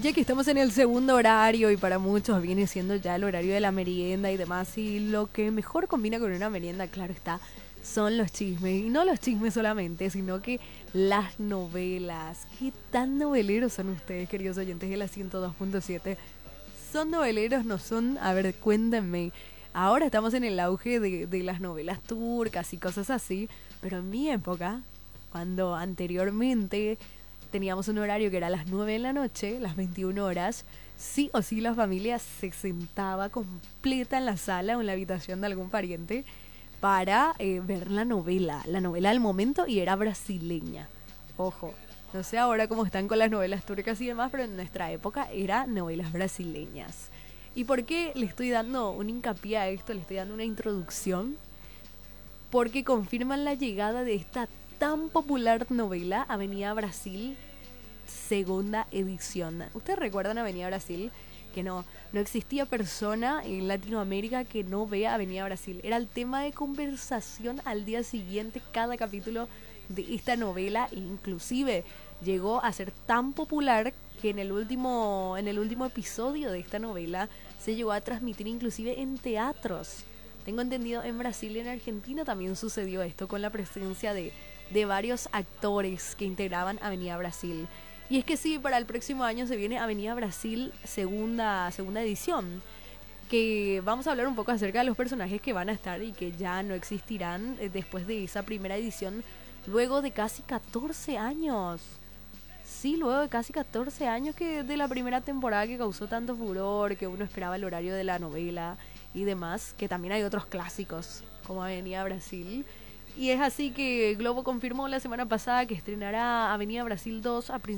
Ya que estamos en el segundo horario y para muchos viene siendo ya el horario de la merienda y demás, y lo que mejor combina con una merienda, claro está, son los chismes. Y no los chismes solamente, sino que las novelas. ¿Qué tan noveleros son ustedes, queridos oyentes de la 102.7? ¿Son noveleros? ¿No son? A ver, cuéntenme. Ahora estamos en el auge de las novelas turcas y cosas así, pero en mi época, cuando anteriormente teníamos un horario que era a las 9 de la noche, las 21 horas, sí o sí la familia se sentaba completa en la sala o en la habitación de algún pariente para ver la novela del momento, y era brasileña. Ojo, no sé ahora cómo están con las novelas turcas y demás, pero en nuestra época era novelas brasileñas. ¿Y por qué le estoy dando un hincapié a esto? Le estoy dando una introducción porque confirman la llegada de esta tan popular novela, Avenida Brasil, segunda edición. ¿Ustedes recuerdan Avenida Brasil? Que no existía persona en Latinoamérica que no vea Avenida Brasil. Era el tema de conversación al día siguiente, cada capítulo de esta novela, e inclusive llegó a ser tan popular que en el último episodio de esta novela se llegó a transmitir inclusive en teatros. Tengo entendido en Brasil y en Argentina también sucedió esto con la presencia de varios actores que integraban Avenida Brasil. Y es que sí, para el próximo año se viene Avenida Brasil segunda edición, que vamos a hablar un poco acerca de los personajes que van a estar y que ya no existirán después de esa primera edición, luego de casi 14 años. Sí, luego de casi 14 años que de la primera temporada que causó tanto furor, que uno esperaba el horario de la novela y demás, que también hay otros clásicos como Avenida Brasil. Y es así que Globo confirmó la semana pasada que estrenará Avenida Brasil 2 a principios